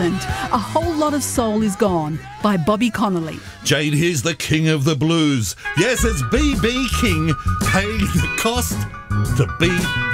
Ireland. A Whole Lot of Soul is Gone by Bobby Connolly. Jane, here's the king of the blues. Yes, it's B.B. King paying the cost to be